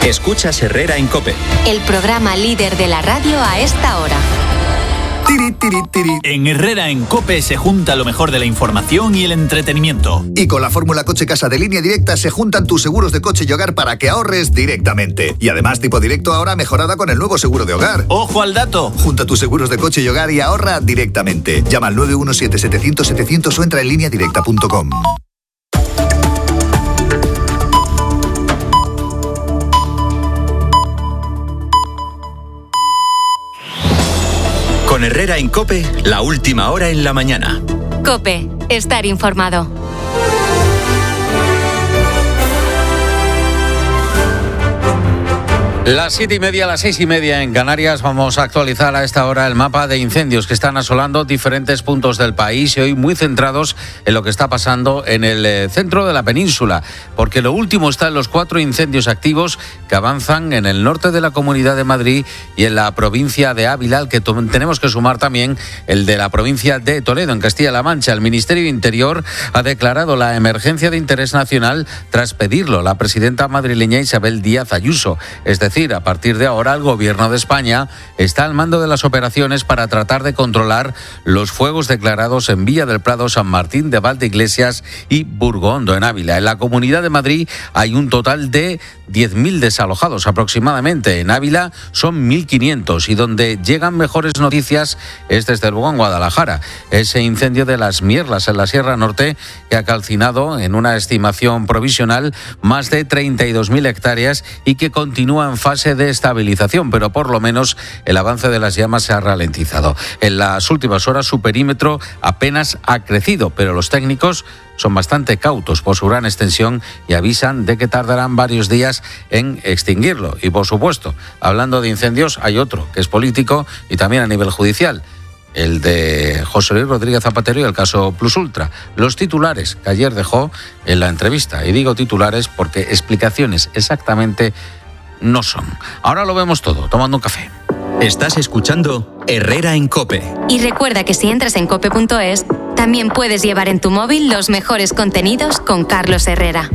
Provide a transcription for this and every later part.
Escuchas Herrera en COPE. El programa líder de la radio a esta hora. Tiri, tiri, tiri. En Herrera en COPE se junta lo mejor de la información y el entretenimiento. Y con la fórmula Coche Casa de Línea Directa se juntan tus seguros de coche y hogar para que ahorres directamente. Y además tipo directo ahora mejorada con el nuevo seguro de hogar. ¡Ojo al dato! Junta tus seguros de coche y hogar y ahorra directamente. Llama al 917-700-700 o entra en lineadirecta.com. Con Herrera en COPE, la última hora en la mañana. COPE, estar informado. Las 7:30, las 6:30 en Canarias. Vamos a actualizar a esta hora el mapa de incendios que están asolando diferentes puntos del país y hoy muy centrados en lo que está pasando en el centro de la península, porque lo último está en los 4 incendios activos que avanzan en el norte de la Comunidad de Madrid y en la provincia de Ávila, al que tenemos que sumar también el de la provincia de Toledo, en Castilla-La Mancha. El Ministerio de Interior ha declarado la emergencia de interés nacional tras pedirlo la presidenta madrileña Isabel Díaz Ayuso. Es decir, a partir de ahora el Gobierno de España está al mando de las operaciones para tratar de controlar los fuegos declarados en Villa del Prado, San Martín de Valdeiglesias y Burgondo, en Ávila. En la Comunidad de Madrid hay un total de 10.000 desalojados aproximadamente. En Ávila son 1.500 y donde llegan mejores noticias es desde luego en Guadalajara. Ese incendio de Las Mierlas en la Sierra Norte que ha calcinado en una estimación provisional más de 32.000 hectáreas y que continúa en fase de estabilización, pero por lo menos el avance de las llamas se ha ralentizado. En las últimas horas su perímetro apenas ha crecido, pero los técnicos son bastante cautos por su gran extensión y avisan de que tardarán varios días en extinguirlo. Y por supuesto, hablando de incendios, hay otro que es político y también a nivel judicial. El de José Luis Rodríguez Zapatero y el caso Plus Ultra. Los titulares que ayer dejó en la entrevista. Y digo titulares porque explicaciones exactamente no son. Ahora lo vemos todo, tomando un café. Estás escuchando Herrera en COPE. Y recuerda que si entras en cope.es, también puedes llevar en tu móvil los mejores contenidos con Carlos Herrera.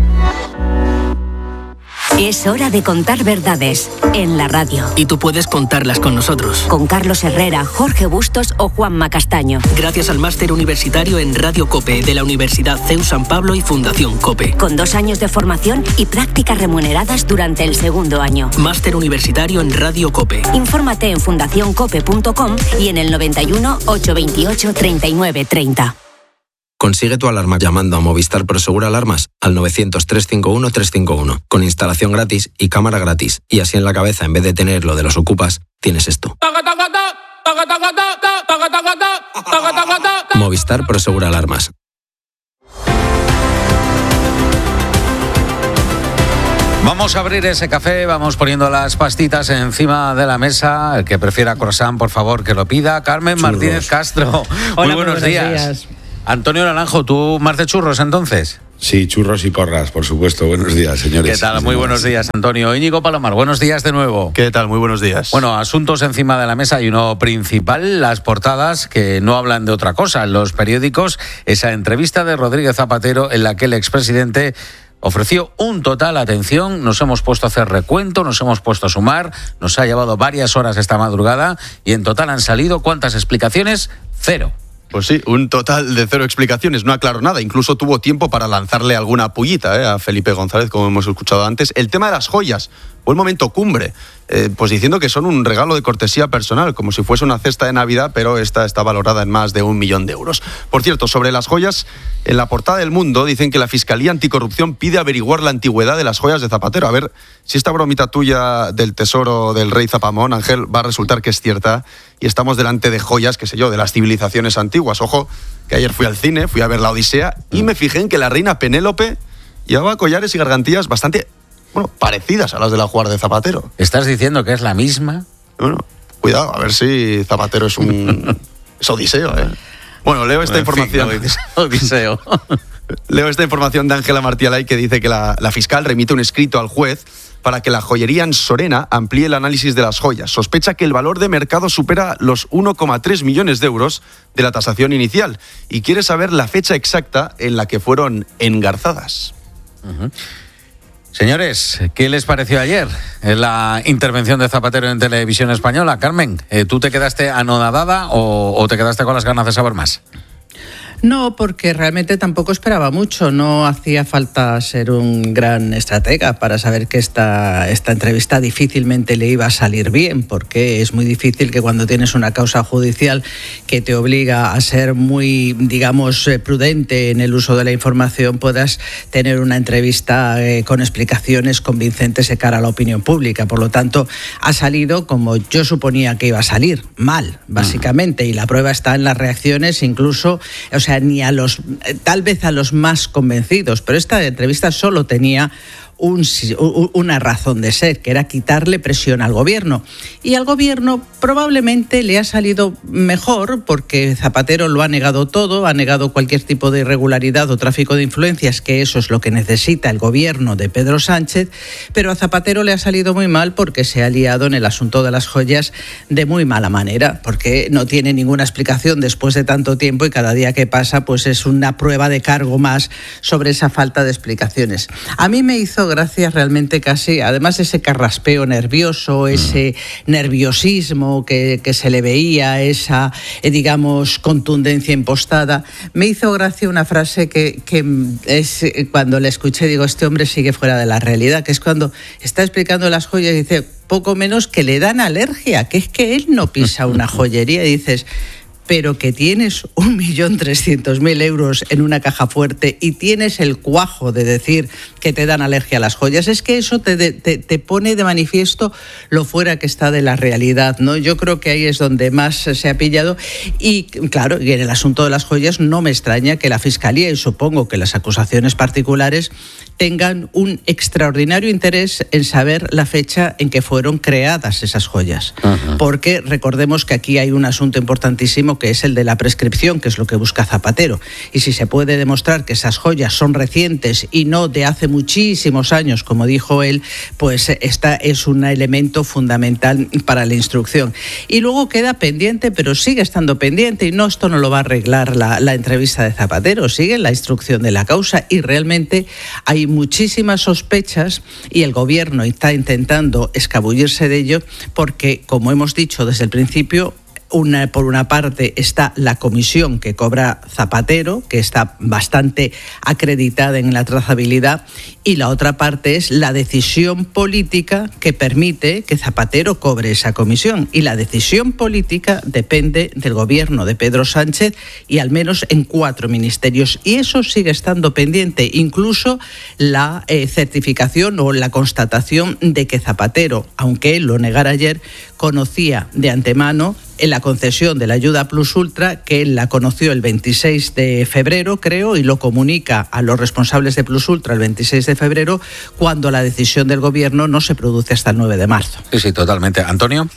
Es hora de contar verdades en la radio. Y tú puedes contarlas con nosotros. Con Carlos Herrera, Jorge Bustos o Juanma Castaño. Gracias al máster universitario en Radio COPE de la Universidad CEU San Pablo y Fundación COPE. Con 2 años de formación y prácticas remuneradas durante el segundo año. Máster universitario en Radio COPE. Infórmate en fundacioncope.com y en el 91 828 39 30. Consigue tu alarma llamando a Movistar Prosegur Alarmas al 900-351-351, con instalación gratis y cámara gratis. Y así en la cabeza, en vez de tener lo de los ocupas, tienes esto. Movistar Prosegur Alarmas. Vamos a abrir ese café, vamos poniendo las pastitas encima de la mesa. El que prefiera croissant, por favor, que lo pida. Carmen Churros. Martínez Castro. Hola, muy buenos días. Antonio Naranjo, ¿tú más de churros entonces? Sí, churros y porras, por supuesto. Buenos días, señores. ¿Qué tal? Muy buenos días, Antonio. Íñigo Palomar, buenos días de nuevo. ¿Qué tal? Muy buenos días. Bueno, asuntos encima de la mesa y uno principal, las portadas que no hablan de otra cosa. En los periódicos, esa entrevista de Rodríguez Zapatero en la que el expresidente ofreció un total, atención, nos hemos puesto a hacer recuento, nos hemos puesto a sumar, nos ha llevado varias horas esta madrugada y en total han salido, ¿cuántas explicaciones? 0. Pues sí, un total de 0 explicaciones, no aclaró nada, incluso tuvo tiempo para lanzarle alguna pullita a Felipe González, como hemos escuchado antes. El tema de las joyas, fue el momento cumbre, pues diciendo que son un regalo de cortesía personal, como si fuese una cesta de Navidad, pero esta está valorada en más de 1 millón de euros. Por cierto, sobre las joyas, en la portada del Mundo dicen que la Fiscalía Anticorrupción pide averiguar la antigüedad de las joyas de Zapatero. A ver si esta bromita tuya del tesoro del rey Zapamón, Ángel, va a resultar que es cierta y estamos delante de joyas, qué sé yo, de las civilizaciones antiguas. Ojo, que ayer fui al cine, fui a ver La Odisea y me fijé en que la reina Penélope llevaba collares y gargantillas bastante parecidas a las de la Juar de Zapatero. ¿Estás diciendo que es la misma? Bueno, cuidado, a ver si Zapatero es es Odiseo, ¿eh? Bueno, leo esta información. Odiseo. Leo esta información de Ángela Martialay que dice que la fiscal remite un escrito al juez para que la joyería en Sorena amplíe el análisis de las joyas. Sospecha que el valor de mercado supera los 1,3 millones de euros de la tasación inicial y quiere saber la fecha exacta en la que fueron engarzadas. Uh-huh. Señores, ¿qué les pareció ayer la intervención de Zapatero en Televisión Española? Carmen, ¿tú te quedaste anonadada o te quedaste con las ganas de saber más? No, porque realmente tampoco esperaba mucho. No hacía falta ser un gran estratega para saber que esta entrevista difícilmente le iba a salir bien, porque es muy difícil que cuando tienes una causa judicial que te obliga a ser muy, digamos, prudente en el uso de la información, puedas tener una entrevista con explicaciones convincentes de cara a la opinión pública. Por lo tanto, ha salido como yo suponía que iba a salir, mal, básicamente. Y la prueba está en las reacciones, incluso... O sea, ni tal vez a los más convencidos, pero esta entrevista solo tenía una razón de ser, que era quitarle presión al gobierno. Y al gobierno probablemente le ha salido mejor, porque Zapatero lo ha negado todo, ha negado cualquier tipo de irregularidad o tráfico de influencias, que eso es lo que necesita el gobierno de Pedro Sánchez, pero a Zapatero le ha salido muy mal porque se ha liado en el asunto de las joyas de muy mala manera, porque no tiene ninguna explicación después de tanto tiempo y cada día que pasa pues es una prueba de cargo más sobre esa falta de explicaciones. A mí me hizo gracia realmente casi, además ese carraspeo nervioso, ese nerviosismo que se le veía, esa, digamos, contundencia impostada. Me hizo gracia una frase que es, cuando la escuché, digo, este hombre sigue fuera de la realidad, que es cuando está explicando las joyas y dice, poco menos que le dan alergia, que es que él no pisa una joyería, y dices... pero que tienes 1.300.000 euros en una caja fuerte y tienes el cuajo de decir que te dan alergia a las joyas, es que eso te pone de manifiesto lo fuera que está de la realidad, ¿no? Yo creo que ahí es donde más se ha pillado y, claro, y en el asunto de las joyas no me extraña que la Fiscalía y supongo que las acusaciones particulares tengan un extraordinario interés en saber la fecha en que fueron creadas esas joyas. Ajá. Porque recordemos que aquí hay un asunto importantísimo que es el de la prescripción, que es lo que busca Zapatero. Y si se puede demostrar que esas joyas son recientes y no de hace muchísimos años, como dijo él, pues esta es un elemento fundamental para la instrucción. Y luego queda pendiente, pero sigue estando pendiente, y no, esto no lo va a arreglar la entrevista de Zapatero, sigue la instrucción de la causa y realmente hay muchísimas sospechas y el gobierno está intentando escabullirse de ello porque, como hemos dicho desde el principio, por una parte está la comisión que cobra Zapatero, que está bastante acreditada en la trazabilidad, y la otra parte es la decisión política que permite que Zapatero cobre esa comisión. Y la decisión política depende del gobierno de Pedro Sánchez y al menos en 4 ministerios. Y eso sigue estando pendiente, incluso la certificación o la constatación de que Zapatero, aunque él lo negara ayer, conocía de antemano en la concesión de la ayuda Plus Ultra, que él la conoció el 26 de febrero, creo, y lo comunica a los responsables de Plus Ultra el 26 de febrero, cuando la decisión del gobierno no se produce hasta el 9 de marzo. Sí, totalmente. ¿Antonio?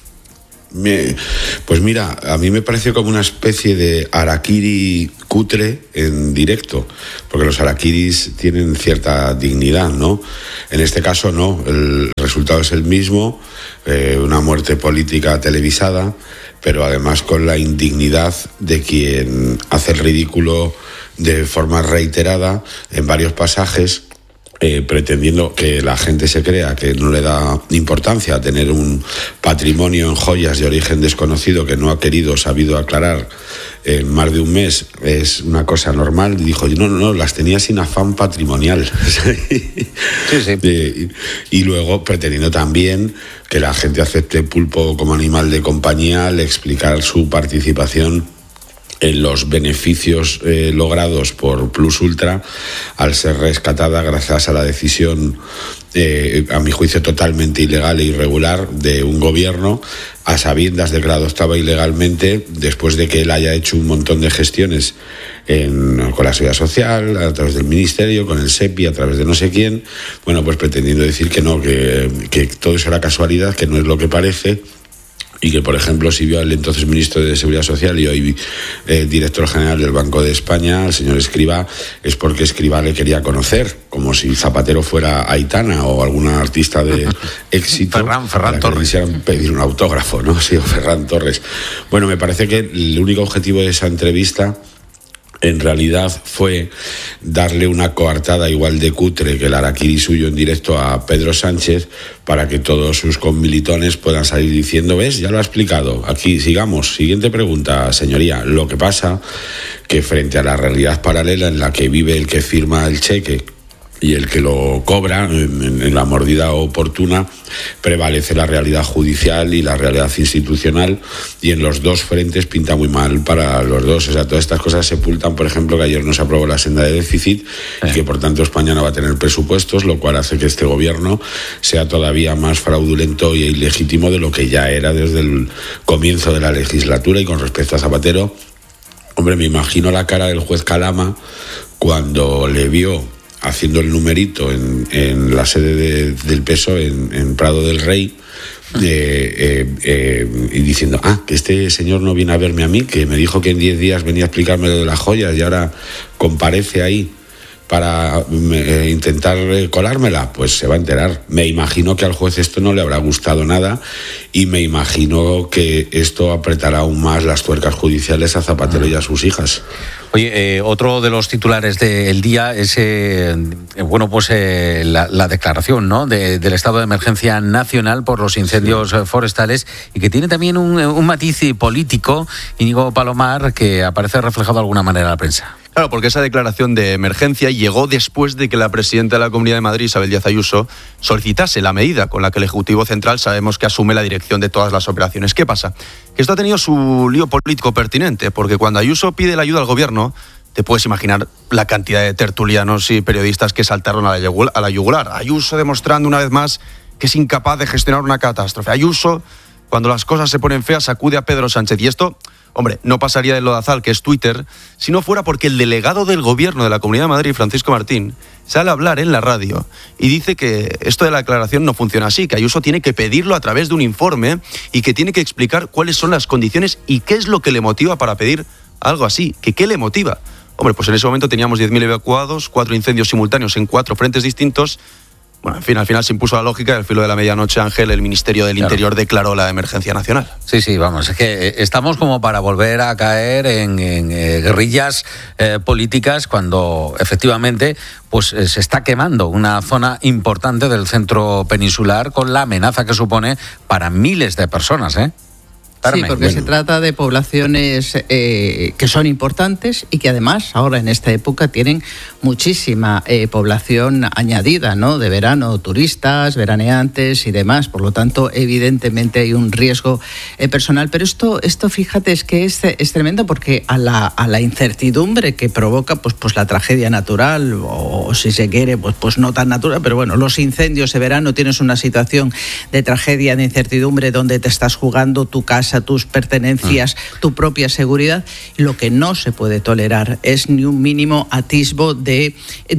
Pues mira, a mí me pareció como una especie de harakiri cutre en directo, porque los harakiris tienen cierta dignidad, ¿no? En este caso no, el resultado es el mismo, una muerte política televisada, pero además con la indignidad de quien hace el ridículo de forma reiterada en varios pasajes, pretendiendo que la gente se crea que no le da importancia a tener un patrimonio en joyas de origen desconocido que no ha sabido aclarar en más de un mes, es una cosa normal. Dijo, no, las tenía sin afán patrimonial. Sí. Y luego pretendiendo también que la gente acepte pulpo como animal de compañía al explicar su participación en los beneficios logrados por Plus Ultra al ser rescatada gracias a la decisión, a mi juicio totalmente ilegal e irregular, de un gobierno a sabiendas de que la adoptaba ilegalmente después de que él haya hecho un montón de gestiones con la Seguridad Social, a través del Ministerio, con el SEPI, a través de no sé quién, bueno, pues pretendiendo decir que no, que todo eso era casualidad, que no es lo que parece. Y que, por ejemplo, si vio al entonces ministro de Seguridad Social y hoy director general del Banco de España, el señor Escrivá, es porque Escrivá le quería conocer, como si Zapatero fuera Aitana o alguna artista de éxito. Ferran Torres. Quisieran pedir un autógrafo, ¿no? Sí, o Ferran Torres. Bueno, me parece que el único objetivo de esa entrevista en realidad fue darle una coartada igual de cutre que el araquiri suyo en directo a Pedro Sánchez para que todos sus conmilitones puedan salir diciendo, ¿ves? Ya lo ha explicado. Aquí sigamos. Siguiente pregunta, señoría. Lo que pasa que frente a la realidad paralela en la que vive el que firma el cheque y el que lo cobra en la mordida oportuna, prevalece la realidad judicial y la realidad institucional, y en los dos frentes pinta muy mal para los dos. O sea, todas estas cosas sepultan, por ejemplo, que ayer no se aprobó la senda de déficit y que por tanto España no va a tener presupuestos, lo cual hace que este gobierno sea todavía más fraudulento e ilegítimo de lo que ya era desde el comienzo de la legislatura. Y con respecto a Zapatero, hombre, me imagino la cara del juez Calama cuando le vio haciendo el numerito en la sede del PSOE en Prado del Rey, y diciendo, que este señor no viene a verme a mí, que me dijo que en 10 días venía a explicarme lo de las joyas y ahora comparece ahí para intentar colármela. Pues se va a enterar. Me imagino que al juez esto no le habrá gustado nada, y me imagino que esto apretará aún más las tuercas judiciales a Zapatero y a sus hijas. Oye, otro de los titulares del día es la declaración, ¿no?, del estado de emergencia nacional por los incendios forestales, y que tiene también un matiz político, Íñigo Palomar, que aparece reflejado de alguna manera en la prensa. Claro, porque esa declaración de emergencia llegó después de que la presidenta de la Comunidad de Madrid, Isabel Díaz Ayuso, solicitase la medida con la que el Ejecutivo Central sabemos que asume la dirección de todas las operaciones. ¿Qué pasa? Que esto ha tenido su lío político pertinente, porque cuando Ayuso pide la ayuda al gobierno, te puedes imaginar la cantidad de tertulianos y periodistas que saltaron a la yugular. Ayuso demostrando una vez más que es incapaz de gestionar una catástrofe. Ayuso, cuando las cosas se ponen feas, sacude a Pedro Sánchez. Y esto, hombre, no pasaría del lodazal, que es Twitter, si no fuera porque el delegado del gobierno de la Comunidad de Madrid, Francisco Martín, sale a hablar en la radio y dice que esto de la declaración no funciona así, que Ayuso tiene que pedirlo a través de un informe y que tiene que explicar cuáles son las condiciones y qué es lo que le motiva para pedir algo así. ¿Qué le motiva? Hombre, pues en ese momento teníamos 10.000 evacuados, 4 incendios simultáneos en 4 frentes distintos. Bueno, en fin, al final se impuso la lógica y al filo de la medianoche, Ángel, el Ministerio del Interior declaró la emergencia nacional. Sí, vamos, es que estamos como para volver a caer en guerrillas políticas cuando efectivamente pues se está quemando una zona importante del centro peninsular con la amenaza que supone para miles de personas, Sí, porque se trata de poblaciones que son importantes y que además ahora en esta época tienen muchísima población añadida, ¿no?, de verano, turistas, veraneantes y demás. Por lo tanto, evidentemente hay un riesgo personal. Pero esto fíjate, es que es tremendo, porque a la incertidumbre que provoca pues la tragedia natural, o si se quiere, pues no tan natural, pero bueno, los incendios de verano, tienes una situación de tragedia, de incertidumbre, donde te estás jugando tu casa, tus pertenencias, tu propia seguridad. Lo que no se puede tolerar es ni un mínimo atisbo de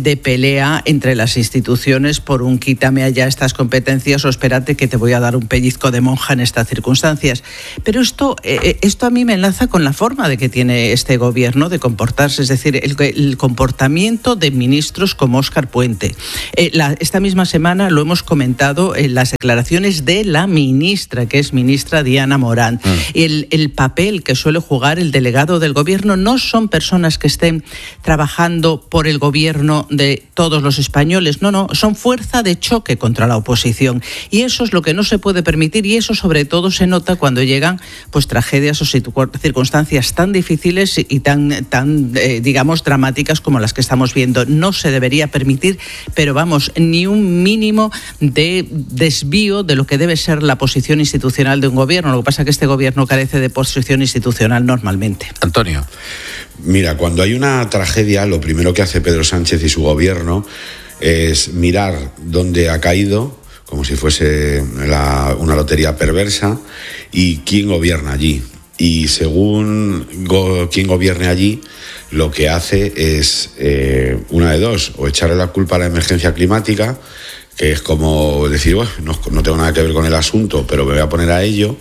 pelea entre las instituciones por un quítame allá estas competencias o espérate que te voy a dar un pellizco de monja en estas circunstancias. Pero esto a mí me enlaza con la forma de que tiene este gobierno de comportarse, es decir, el comportamiento de ministros como Óscar Puente. Esta misma semana lo hemos comentado en las declaraciones de la ministra, que es ministra Diana Morán. El papel que suele jugar el delegado del gobierno no son personas que estén trabajando por el gobierno de todos los españoles, no, son fuerza de choque contra la oposición, y eso es lo que no se puede permitir, y eso sobre todo se nota cuando llegan pues tragedias o circunstancias tan difíciles y tan digamos dramáticas como las que estamos viendo. No se debería permitir, pero vamos, ni un mínimo de desvío de lo que debe ser la posición institucional de un gobierno. Lo que pasa es que este gobierno carece de posición institucional normalmente. Antonio. Mira, cuando hay una tragedia, lo primero que hace Pedro Sánchez y su gobierno es mirar dónde ha caído, como si fuese una lotería perversa, y quién gobierna allí. Y según quién gobierne allí, lo que hace es una de dos: o echarle la culpa a la emergencia climática, que es como decir, bueno, no tengo nada que ver con el asunto, pero me voy a poner a ello.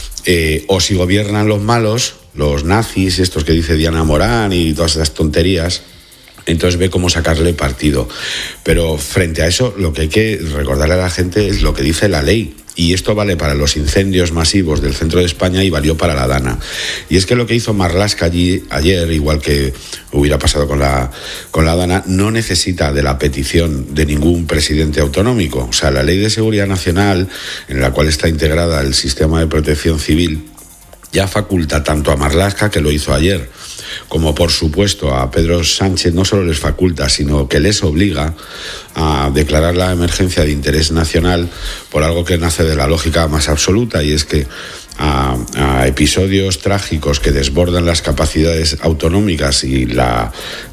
O si gobiernan los malos, los nazis, estos que dice Diana Morán y todas esas tonterías, entonces ve cómo sacarle partido. Pero frente a eso, lo que hay que recordarle a la gente es lo que dice la ley. Y esto vale para los incendios masivos del centro de España y valió para la Dana. Y es que lo que hizo Marlaska allí ayer, igual que hubiera pasado con la Dana, no necesita de la petición de ningún presidente autonómico. O sea, la Ley de Seguridad Nacional, en la cual está integrada el sistema de protección civil, ya faculta tanto a Marlaska, que lo hizo ayer, como por supuesto a Pedro Sánchez. No solo les faculta, sino que les obliga a declarar la emergencia de interés nacional por algo que nace de la lógica más absoluta, y es que a episodios trágicos que desbordan las capacidades autonómicas y la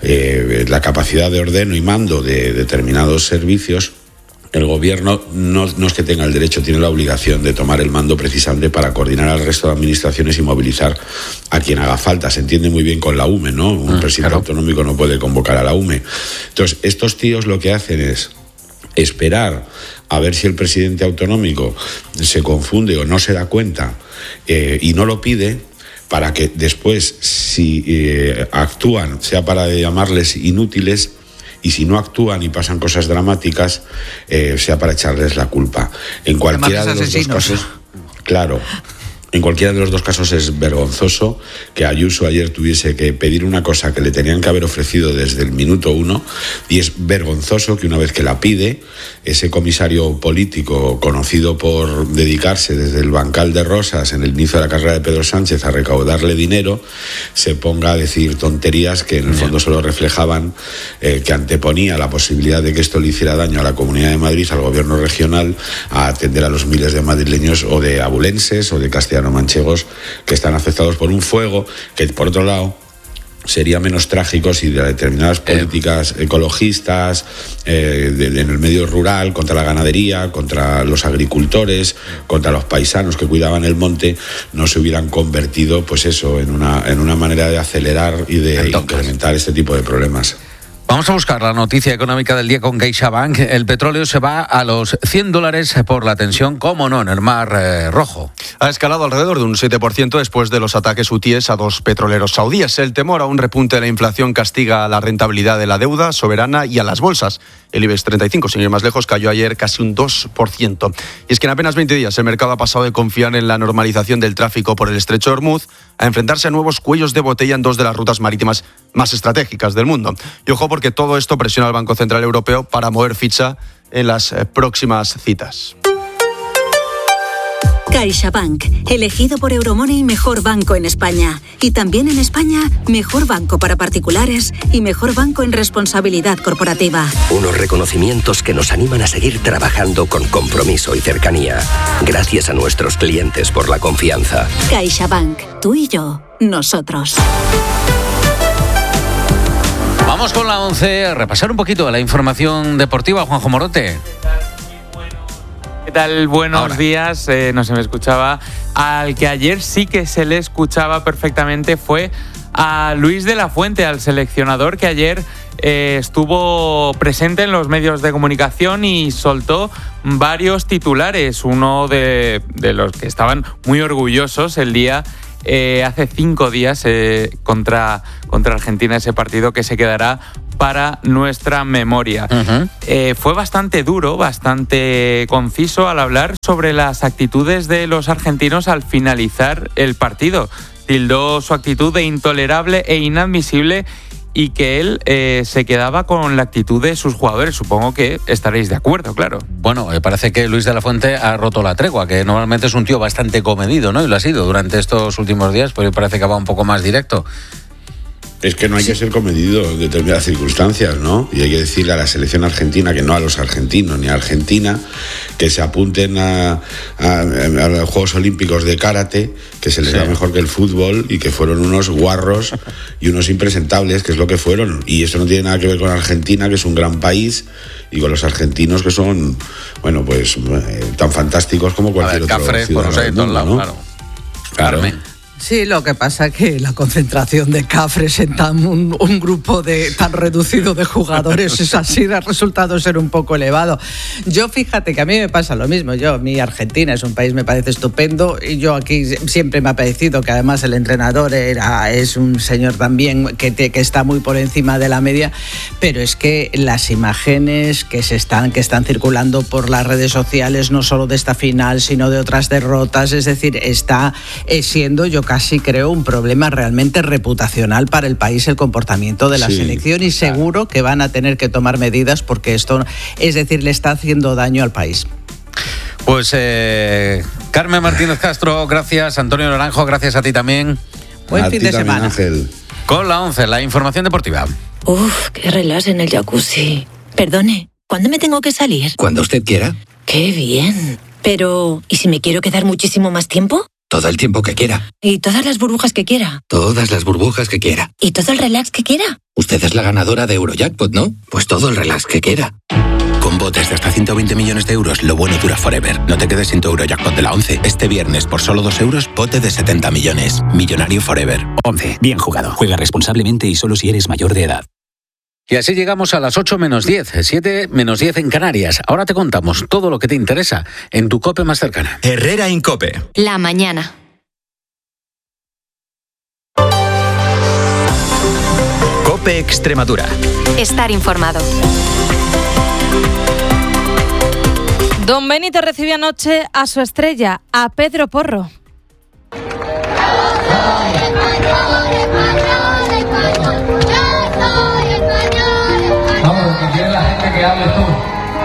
capacidad de ordeno y mando de determinados servicios, el gobierno no es que tenga el derecho, tiene la obligación de tomar el mando precisamente para coordinar al resto de administraciones y movilizar a quien haga falta. Se entiende muy bien con la UME, ¿no? Un presidente autonómico no puede convocar a la UME. Entonces, estos tíos lo que hacen es esperar a ver si el presidente autonómico se confunde o no se da cuenta y no lo pide, para que después, si actúan, sea para llamarles inútiles, y si no actúan y pasan cosas dramáticas, sea para echarles la culpa. En cualquiera de los dos casos, claro, en cualquiera de los dos casos es vergonzoso que Ayuso ayer tuviese que pedir una cosa que le tenían que haber ofrecido desde el minuto 1, y es vergonzoso que una vez que la pide, ese comisario político conocido por dedicarse desde el bancal de Rosas en el inicio de la carrera de Pedro Sánchez a recaudarle dinero, se ponga a decir tonterías que en el fondo solo reflejaban que anteponía la posibilidad de que esto le hiciera daño a la Comunidad de Madrid, al gobierno regional, a atender a los miles de madrileños o de abulenses o de castellano-manchegos que están afectados por un fuego que, por otro lado, sería menos trágico si de determinadas políticas ecologistas en el medio rural, contra la ganadería, contra los agricultores, contra los paisanos que cuidaban el monte, no se hubieran convertido, pues eso, en una manera de acelerar y de incrementar este tipo de problemas. Vamos a buscar la noticia económica del día con CaixaBank. El petróleo se va a los $100 por la tensión, cómo no, en el Mar Rojo. Ha escalado alrededor de un 7% después de los ataques hutíes a dos petroleros saudíes. El temor a un repunte de la inflación castiga la rentabilidad de la deuda soberana y a las bolsas. El IBEX 35, sin ir más lejos, cayó ayer casi un 2%. Y es que en apenas 20 días el mercado ha pasado de confiar en la normalización del tráfico por el Estrecho de Hormuz a enfrentarse a nuevos cuellos de botella en dos de las rutas marítimas más estratégicas del mundo. Y ojo, porque todo esto presiona al Banco Central Europeo para mover ficha en las próximas citas. CaixaBank, elegido por Euromoney mejor banco en España. Y también en España, mejor banco para particulares y mejor banco en responsabilidad corporativa. Unos reconocimientos que nos animan a seguir trabajando con compromiso y cercanía. Gracias a nuestros clientes por la confianza. CaixaBank, tú y yo, nosotros. Vamos con la 11, a repasar un poquito de la información deportiva. Juanjo Morote. ¿Qué tal? Buenos días. No se me escuchaba. Al que ayer sí que se le escuchaba perfectamente fue a Luis de la Fuente, al seleccionador que ayer estuvo presente en los medios de comunicación y soltó varios titulares. Uno de los que estaban muy orgullosos el día hace 5 días contra Argentina, ese partido que se quedará para nuestra memoria. Fue bastante duro, bastante conciso al hablar sobre las actitudes de los argentinos al finalizar el partido. Tildó su actitud de intolerable e inadmisible y que él se quedaba con la actitud de sus jugadores. Supongo que estaréis de acuerdo, claro. Bueno, parece que Luis de la Fuente ha roto la tregua, que normalmente es un tío bastante comedido, ¿no? Y lo ha sido durante estos últimos días, pero parece que va un poco más directo. Es que no hay que ser comedido en determinadas circunstancias, ¿no? Y hay que decirle a la selección argentina, que no a los argentinos ni a Argentina, que se apunten a los Juegos Olímpicos de karate, que se les da mejor que el fútbol, y que fueron unos guarros y unos impresentables, que es lo que fueron. Y eso no tiene nada que ver con Argentina, que es un gran país, y con los argentinos, que son, bueno, pues tan fantásticos como cualquier otro ciudadano del mundo, ¿no? Claro. Sí, lo que pasa es que la concentración de cafres en un grupo tan reducido de jugadores es así, ha resultado ser un poco elevado. Yo fíjate que a mí me pasa lo mismo. Mi Argentina es un país, me parece estupendo, y yo aquí siempre me ha parecido que además el entrenador es un señor también que está muy por encima de la media, pero es que las imágenes que están circulando por las redes sociales, no solo de esta final, sino de otras derrotas, es decir, está siendo, yo casi creo, un problema realmente reputacional para el país el comportamiento de la selección, y seguro que van a tener que tomar medidas porque esto, es decir, le está haciendo daño al país. Pues Carmen Martínez Castro, gracias. Antonio Naranjo, gracias a ti también. Buen fin de semana. Ángel. Con la 11, la información deportiva. Uf, qué relax en el jacuzzi. Perdone, ¿cuándo me tengo que salir? Cuando usted quiera. Qué bien. Pero, ¿y si me quiero quedar muchísimo más tiempo? Todo el tiempo que quiera. ¿Y todas las burbujas que quiera? Todas las burbujas que quiera. ¿Y todo el relax que quiera? Usted es la ganadora de Eurojackpot, ¿no? Pues todo el relax que quiera. Con botes de hasta 120 millones de euros, lo bueno dura forever. No te quedes sin tu Eurojackpot de la 11. Este viernes, por solo 2 euros, bote de 70 millones. Millonario forever. 11. Bien jugado. Juega responsablemente y solo si eres mayor de edad. Y así llegamos a las 8 menos 10, 7 menos 10 en Canarias. Ahora te contamos todo lo que te interesa en tu COPE más cercana. Herrera Incope. La mañana. COPE Extremadura. Estar informado. Don Benito recibió anoche a su estrella, a Pedro Porro. Vamos, que quiere la gente que hable tú.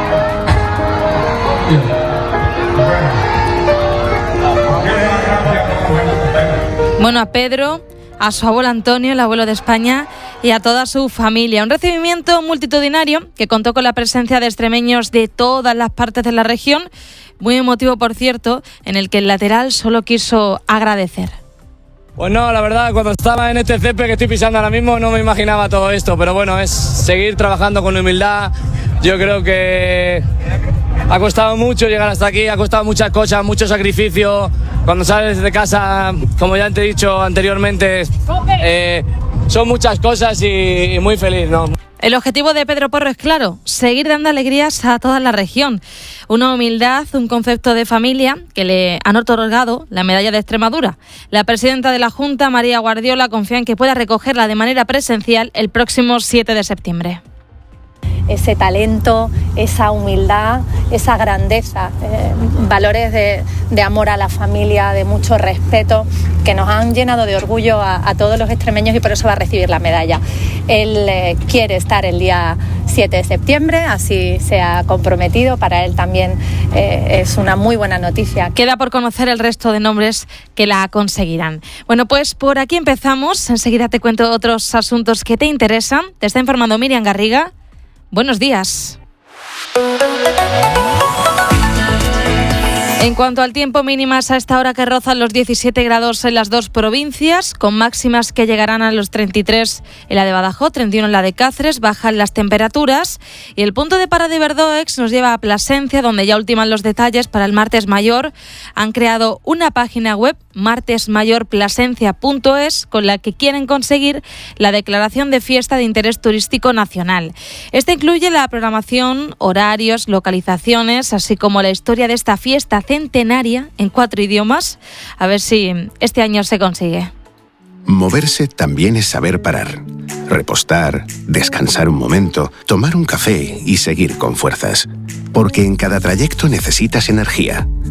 Bueno, a Pedro, a su abuelo Antonio, el abuelo de España, y a toda su familia. Un recibimiento multitudinario que contó con la presencia de extremeños de todas las partes de la región, muy emotivo, por cierto, en el que el lateral solo quiso agradecer. Pues no, la verdad, cuando estaba en este césped que estoy pisando ahora mismo no me imaginaba todo esto, pero bueno, es seguir trabajando con humildad. Yo creo que ha costado mucho llegar hasta aquí, ha costado muchas cosas, mucho sacrificio. Cuando sales de casa, como ya te he dicho anteriormente, son muchas cosas y muy feliz, ¿no? El objetivo de Pedro Porro es claro, seguir dando alegrías a toda la región. Una humildad, un concepto de familia que le han otorgado la medalla de Extremadura. La presidenta de la Junta, María Guardiola, confía en que pueda recogerla de manera presencial el próximo 7 de septiembre. Ese talento, esa humildad, esa grandeza, valores de amor a la familia, de mucho respeto, que nos han llenado de orgullo a todos los extremeños, y por eso va a recibir la medalla. Él quiere estar el día 7 de septiembre, así se ha comprometido. Para él también es una muy buena noticia. Queda por conocer el resto de nombres que la conseguirán. Bueno, pues por aquí empezamos. Enseguida te cuento otros asuntos que te interesan. Te está informando Miriam Garriga. Buenos días. En cuanto al tiempo, mínimas a esta hora que rozan los 17 grados en las dos provincias, con máximas que llegarán a los 33 en la de Badajoz, 31 en la de Cáceres. Bajan las temperaturas y el punto de parada de Iberdoex nos lleva a Plasencia, donde ya ultiman los detalles para el martes mayor. Han creado una página web, martesmayorplasencia.es, con la que quieren conseguir la declaración de fiesta de interés turístico nacional. Esta incluye la programación, horarios, localizaciones, así como la historia de esta fiesta centenaria en 4 idiomas. A ver si este año se consigue. Moverse también es saber parar, repostar, descansar un momento, tomar un café y seguir con fuerzas. Porque en cada trayecto necesitas energía.